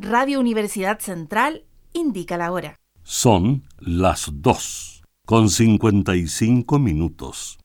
Radio Universidad Central indica la hora. Son las 2:55.